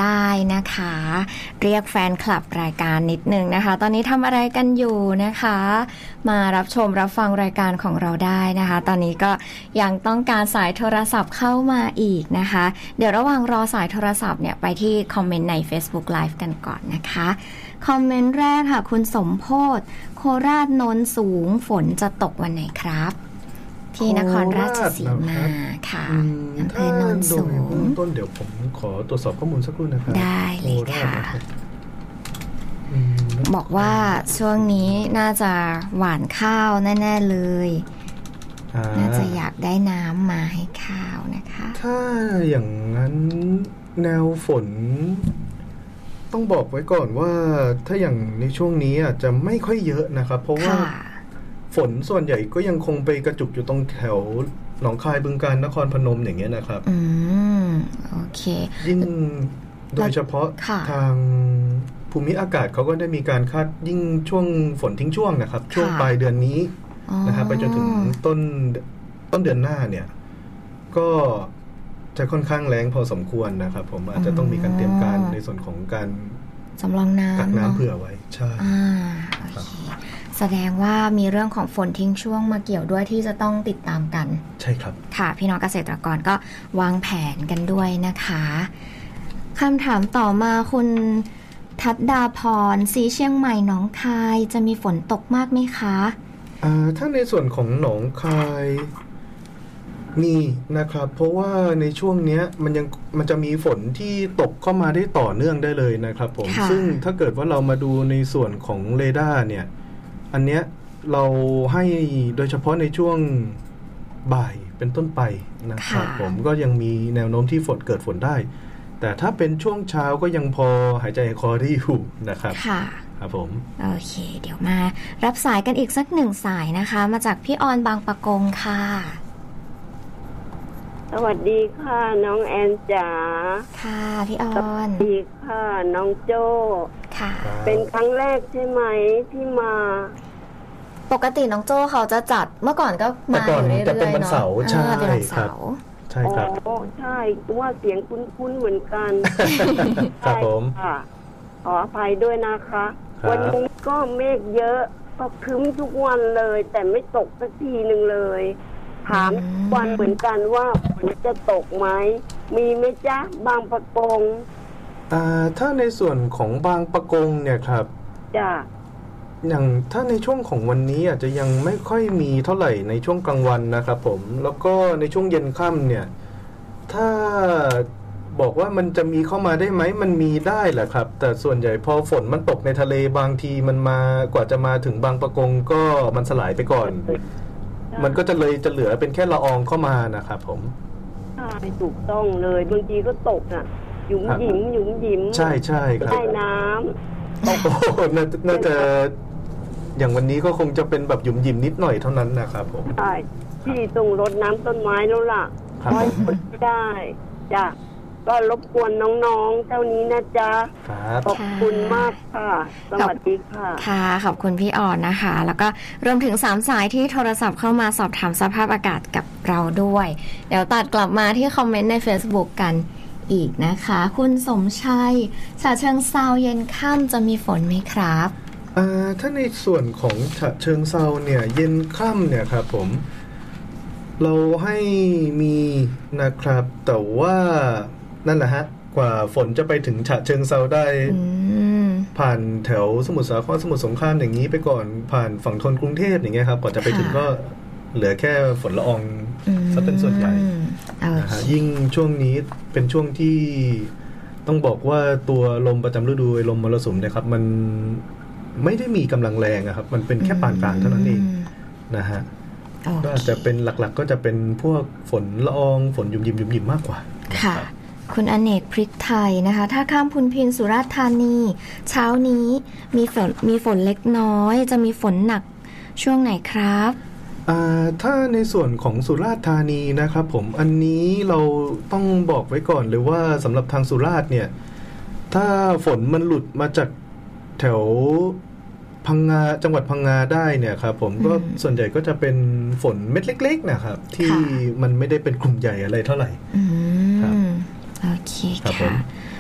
ได้นะคะเรียกแฟนคลับรายการนิดนึงนะคะตอนนี้ทำอะไรกันอยู่นะคะมารับชมรับฟังรายการของเราได้นะคะตอนนี้ก็ยังต้องการสายโทรศัพท์เข้ามาอีกนะคะเดี๋ยวระหว่างรอสายโทรศัพท์เนี่ยไปที่คอมเมนต์ใน Facebook Live กันก่อนนะคะคอมเมนต์แรกค่ะคุณสมโพธิ์โคราชโนนสูงฝนจะตกวันไหนครับที่นครราชสีมาค่ะอำเภอโนนสูงต้นเดี๋ยวผมขอตรวจสอบข้อมูลสักครู่นะครับได้เลยค่ะบอกว่าช่วงนี้น่าจะหว่านข้าวแน่ๆเลยน่าจะอยากได้น้ำมาให้ข้าวนะคะถ้าอย่างนั้นแนวฝนต้องบอกไว้ก่อนว่าถ้าอย่างในช่วงนี้อาจจะไม่ค่อยเยอะนะครับเพราะว่าฝนส่วนใหญ่ก็ยังคงไปกระจุกอยู่ตรงแถวหนองคายบึงกาฬนครพนมอย่างเงี้ยนะครับโอเคยิ่งโดยเฉพาะทางภูมิอากาศเขาก็ได้มีการคาดยิ่งช่วงฝนทิ้งช่วงนะครับช่วงปลายเดือนนี้นะครับไปจนถึงต้นเดือนหน้าเนี่ยก็จะค่อนข้างแรงพอสมควรนะครับผมอาจจะต้องมีการเตรียมการในส่วนของการสำรองน้ำกักน้ำเผื่อไว้ใช่โอเคแสดงว่ามีเรื่องของฝนทิ้งช่วงมาเกี่ยวด้วยที่จะต้องติดตามกันใช่ครับค่ะพี่น้องเกษตรกรก็วางแผนกันด้วยนะคะคำถามต่อมาคุณทัดดาพรสีเชียงใหม่หนองคายจะมีฝนตกมากไหมคะถ้าในส่วนของหนองคายมีนะครับเพราะว่าในช่วงนี้มันจะมีฝนที่ตกเข้ามาได้ต่อเนื่องได้เลยนะครับผมซึ่งถ้าเกิดว่าเรามาดูในส่วนของเรดาร์เนี่ยอันเนี้ยเราให้โดยเฉพาะในช่วงบ่ายเป็นต้นไปนะครับผมก็ยังมีแนวโน้มที่เกิดฝนได้แต่ถ้าเป็นช่วงเช้าก็ยังพอหายใจคอได้อยู่นะครับครับผมโอเคเดี๋ยวมารับสายกันอีกสักหนึ่งสายนะคะมาจากพี่ออนบางปะกงค่ะสวัสดีค่ะน้องแอนจ๋าค่ะพี่ออนสวัสดีค่ะน้องโจ้ค่ะเป็นครั้งแรกใช่ไหมที่มาปกติน้องโจ้เขาจะจัดเมื่อก่อนก็มาอยู่เรื่อยๆเนาะจะเป็นวันเสาร์ใช่ครับใช่ครับอ๋อใช่ว่าเสียงคุ้นๆเหมือนกันครับผมค่ะขออภัยด้วยนะคะวันนี้ก็เมฆเยอะก็ครึ้มทุกวันเลยแต่ไม่ตกสักทีนึงเลยถามวันเหมือนกันว่าฝนจะตกไหมมีไหมจ๊ะบางปะกงถ้าในส่วนของบางปะกงเนี่ยครับจ้ะอย่างถ้าในช่วงของวันนี้อาจจะยังไม่ค่อยมีเท่าไหร่ในช่วงกลางวันนะครับผมแล้วก็ในช่วงเย็นค่ำเนี่ยถ้าบอกว่ามันจะมีเข้ามาได้ไหมมันมีได้แหละครับแต่ส่วนใหญ่พอฝนมันตกในทะเลบางทีมันมากว่าจะมาถึงบางปะกงก็มันสลายไปก่อนมันก็จะเหลือเป็นแค่ละอองเข้ามานะครับผมใช่ถูกต้องเลยบางทีก็ตกอ่ะหยุมหยิมใช่ใช่ครับใต้น้ำโอ้โหน่าจะอย่างวันนี้ก็คงจะเป็นแบบหยุมหยิมนิดหน่อยเท่านั้นนะครับผมใช่ที่ตรงรดน้ำต้นไม้แล้วล่ะค่อยฝนไม่ได้จ้ะก็รบกวนน้องๆเท่านี้นะจ๊ะขอบคุณมากค่ะสวัสดีค่ะค่ะขอบคุณพี่อ่อนนะคะแล้วก็รวมถึง3สายที่โทรศัพท์เข้ามาสอบถามสภาพอากาศกับเราด้วยเดี๋ยวตัดกลับมาที่คอมเมนต์ใน Facebook กันอีกนะคะคุณสมชัยฉะเชิงเทราเย็นค่ำจะมีฝนไหมครับถ้าในส่วนของฉะเชิงเทราเนี่ยเย็นค่ำเนี่ยครับผมเราให้มีนะครับแต่ว่านั่นแหละฮะกว่าฝนจะไปถึงฉะเชิงเทราได้ผ่านแถวสมุทรสาครสมุทรสงครามอย่างนี้ไปก่อนผ่านฝั่งธนกรุงเทพอย่างเงี้ยครับกว่าจะไปถึงก็เหลือแค่ฝนละอองซะเป็นส่วนใหญ่นะฮะยิ่งช่วงนี้เป็นช่วงที่ต้องบอกว่าตัวลมประจำฤดูลมมรสุมเนี่ยครับมันไม่ได้มีกำลังแรงครับมันเป็นแค่ปานกลางเท่านั้นเองนะฮะก็อาจจะเป็นหลักๆก็จะเป็นพวกฝนละอองฝนหยุมยิมมากกว่าค่ะคุณอเนกพริกไทยนะคะถ้าข้ามพุนพินสุราษฎร์ธานีเช้านี้มีฝนเล็กน้อยจะมีฝนหนักช่วงไหนครับถ้าในส่วนของสุราษฎร์ธานีนะครับผมอันนี้เราต้องบอกไว้ก่อนเลยว่าสำหรับทางสุราษฎร์เนี่ยถ้าฝนมันหลุดมาจากแถวพังงาจังหวัดพังงาได้เนี่ยครับผมก็ส่วนใหญ่ก็จะเป็นฝนเม็ดเล็กๆนะครับที่มันไม่ได้เป็นกลุ่มใหญ่อะไรเท่าไหร่โอเคค่ะ